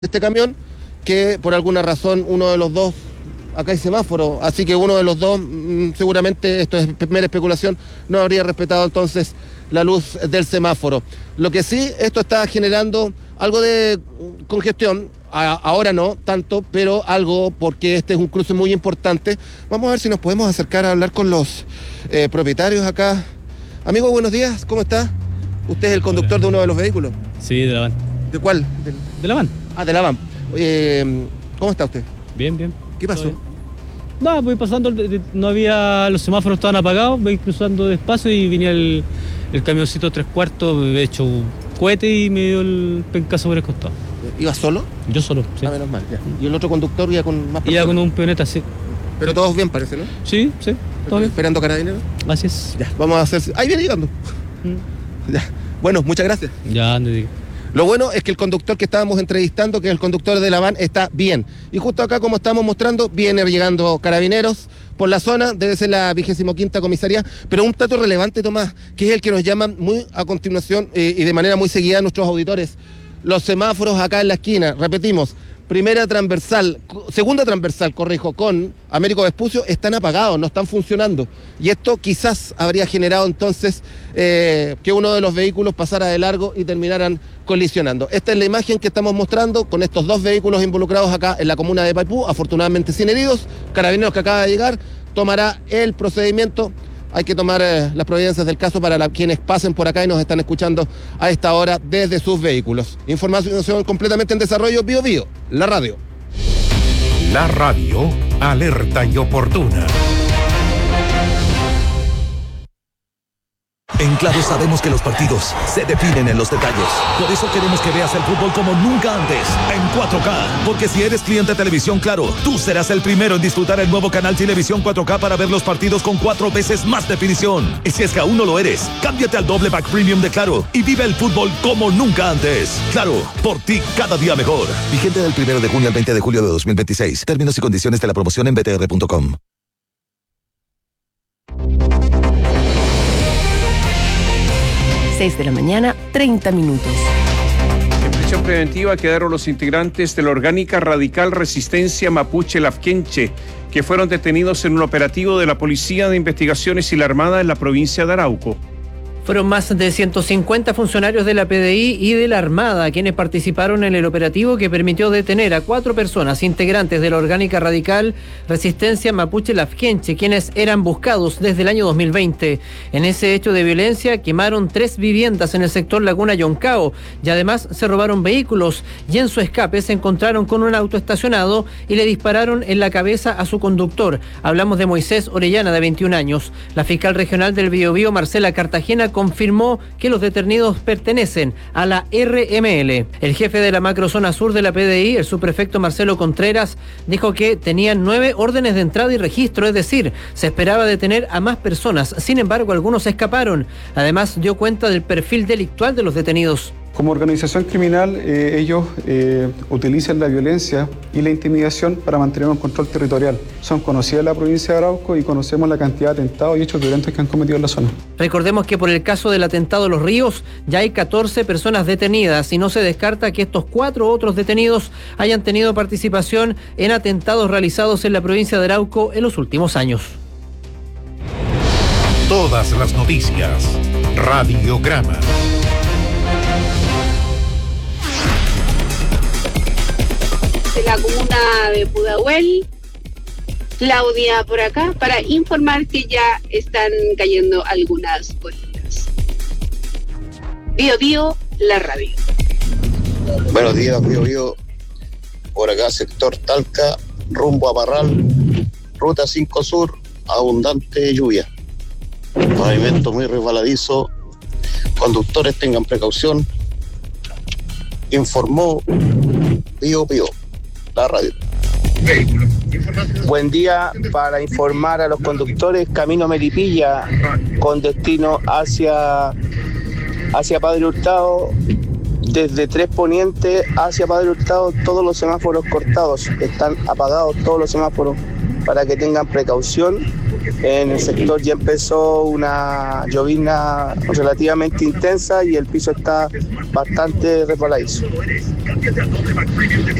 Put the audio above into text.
este camión, que por alguna razón uno de los dos, acá hay semáforo, así que uno de los dos, seguramente, esto es mera especulación, no habría respetado entonces la luz del semáforo. Lo que sí, esto está generando algo de congestión, ahora no tanto, pero algo, porque este es un cruce muy importante. Vamos a ver si nos podemos acercar a hablar con los propietarios acá. Amigo, buenos días, ¿cómo está? ¿Usted es el conductor de uno de los vehículos? Sí, de la van. ¿De cuál? De la van. Ah, de la van. ¿Cómo está usted? Bien, bien. ¿Qué pasó? No, voy pasando, no había, los semáforos estaban apagados, voy cruzando despacio y venía el camioncito 3/4 hecho un cohete y me dio el pencazo por el costado. ¿Iba solo? Yo solo, sí. Ah, menos mal, ya. ¿Y el otro conductor iba con más personas? Iba con un peoneta, sí. Pero todos bien, parece, ¿no? Sí, sí, todo bien. ¿Esperando carabineros? Así es. Ya, vamos a hacer... Ahí viene llegando. Ya. Bueno, muchas gracias. Ya, ande, diga. Lo bueno es que el conductor que estábamos entrevistando, que es el conductor de la van, está bien. Y justo acá, como estamos mostrando, viene llegando carabineros por la zona, debe ser la 25ª comisaría, pero un dato relevante, Tomás, que es el que nos llaman muy a continuación y de manera muy seguida a nuestros auditores. Los semáforos acá en la esquina, repetimos, segunda transversal, corrijo, con Américo Vespucio, están apagados, no están funcionando. Y esto quizás habría generado entonces que uno de los vehículos pasara de largo y terminaran colisionando. Esta es la imagen que estamos mostrando con estos dos vehículos involucrados acá en la comuna de Paipú, afortunadamente sin heridos. Carabineros que acaba de llegar, tomará el procedimiento. Hay que tomar las providencias del caso para quienes pasen por acá y nos están escuchando a esta hora desde sus vehículos. Información completamente en desarrollo, Bio Bio, la radio. La radio, alerta y oportuna. En Claro sabemos que los partidos se definen en los detalles. Por eso queremos que veas el fútbol como nunca antes, en 4K. Porque si eres cliente de Televisión Claro, tú serás el primero en disfrutar el nuevo canal Televisión 4K para ver los partidos con 4 veces más definición. Y si es que aún no lo eres, cámbiate al doble pack premium de Claro y vive el fútbol como nunca antes. Claro, por ti cada día mejor. Vigente del 1 de junio al 20 de julio de 2026. Términos y condiciones de la promoción en btr.com. 6 de la mañana, 30 minutos. En prisión preventiva quedaron los integrantes de la orgánica radical Resistencia Mapuche Lafkenche, que fueron detenidos en un operativo de la Policía de Investigaciones y la Armada en la provincia de Arauco. Fueron más de 150 funcionarios de la PDI y de la Armada quienes participaron en el operativo que permitió detener a 4 personas integrantes de la orgánica radical Resistencia Mapuche Lafkenche, quienes eran buscados desde el año 2020. En ese hecho de violencia quemaron 3 viviendas en el sector Laguna Yoncao y además se robaron vehículos, y en su escape se encontraron con un auto estacionado y le dispararon en la cabeza a su conductor. Hablamos de Moisés Orellana, de 21 años. La fiscal regional del Biobío, Marcela Cartagena, confirmó que los detenidos pertenecen a la RML. El jefe de la macrozona sur de la PDI, el subprefecto Marcelo Contreras, dijo que tenían 9 órdenes de entrada y registro, es decir, se esperaba detener a más personas. Sin embargo, algunos escaparon. Además, dio cuenta del perfil delictual de los detenidos. Como organización criminal, ellos utilizan la violencia y la intimidación para mantener un control territorial. Son conocidas en la provincia de Arauco y conocemos la cantidad de atentados y hechos violentos que han cometido en la zona. Recordemos que por el caso del atentado a Los Ríos ya hay 14 personas detenidas y no se descarta que estos 4 otros detenidos hayan tenido participación en atentados realizados en la provincia de Arauco en los últimos años. Todas las noticias. Radiograma. De la comuna de Pudahuel, Claudia por acá, para informar que ya están cayendo algunas gotitas. Bio Bio, la radio. Buenos días, Bio Bio. Por acá, sector Talca, rumbo a Parral, ruta 5 Sur, abundante lluvia. Pavimento muy resbaladizo. Conductores tengan precaución. Informó Bio Bio, la radio. Buen día para informar a los conductores camino Melipilla con destino hacia Padre Hurtado. Desde 3 Poniente hacia Padre Hurtado, todos los semáforos cortados, están apagados todos los semáforos para que tengan precaución. En el sector ya empezó una llovizna relativamente intensa y el piso está bastante resbaladizo. Cámbiate a Doble Premium de